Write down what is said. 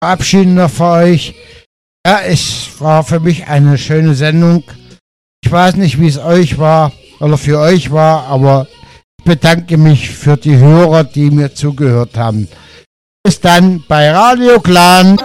verabschieden noch für euch. Ja, es war für mich eine schöne Sendung. Ich weiß nicht, wie es euch war oder für euch war, aber ich bedanke mich für die Hörer, die mir zugehört haben. Bis dann bei Radio Clan.